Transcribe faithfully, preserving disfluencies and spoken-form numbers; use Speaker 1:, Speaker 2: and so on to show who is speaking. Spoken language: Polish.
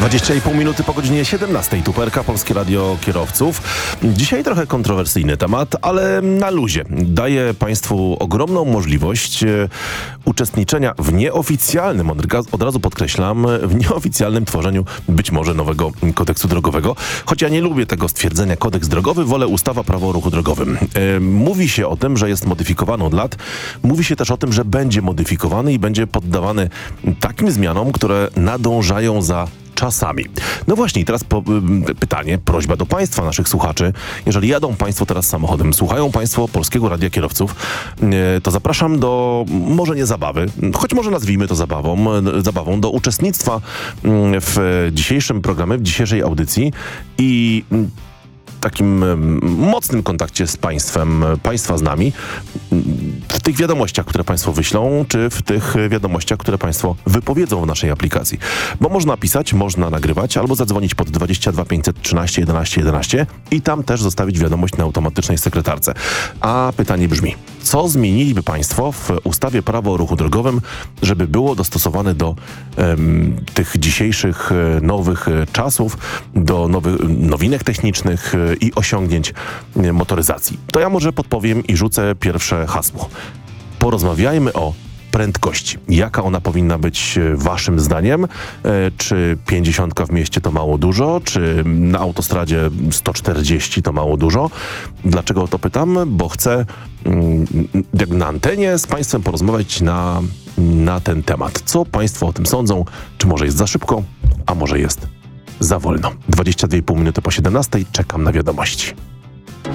Speaker 1: dwadzieścia i pół minuty po godzinie siedemnastej. Tu P R K, Polskie Radio Kierowców. Dzisiaj trochę kontrowersyjny temat, ale na luzie. Daje Państwu ogromną możliwość e, uczestniczenia w nieoficjalnym, od, od razu podkreślam, w nieoficjalnym tworzeniu być może nowego kodeksu drogowego. Choć ja nie lubię tego stwierdzenia kodeks drogowy, wolę ustawa prawo o ruchu drogowym. E, mówi się o tym, że jest modyfikowany od lat. Mówi się też o tym, że będzie modyfikowany i będzie poddawany takim zmianom, które nadążają za czasami. No właśnie, teraz po, y, pytanie, prośba do Państwa, naszych słuchaczy. Jeżeli jadą Państwo teraz samochodem, słuchają Państwo Polskiego Radia Kierowców, y, to zapraszam do, może nie zabawy, choć może nazwijmy to zabawą, y, zabawą do uczestnictwa y, w dzisiejszym programie, w dzisiejszej audycji i y, takim mocnym kontakcie z Państwem, Państwa z nami, w tych wiadomościach, które Państwo wyślą, czy w tych wiadomościach, które Państwo wypowiedzą w naszej aplikacji. Bo można pisać, można nagrywać, albo zadzwonić pod dwadzieścia dwa pięćset trzynaście jedenaście jedenaście i tam też zostawić wiadomość na automatycznej sekretarce. A pytanie brzmi, co zmieniliby Państwo w ustawie prawo o ruchu drogowym, żeby było dostosowane do um, tych dzisiejszych nowych czasów, do nowych nowinek technicznych i osiągnięć motoryzacji? To ja może podpowiem i rzucę pierwsze hasło. Porozmawiajmy o prędkości. Jaka ona powinna być waszym zdaniem? E, czy pięćdziesiątka w mieście to mało dużo? Czy na autostradzie sto czterdzieści to mało dużo? Dlaczego o to pytam? Bo chcę mm, jak na antenie z Państwem porozmawiać na, na ten temat. Co Państwo o tym sądzą? Czy może jest za szybko? A może jest za wolno? dwadzieścia dwie i pół minuty po siedemnastej. Czekam na wiadomości.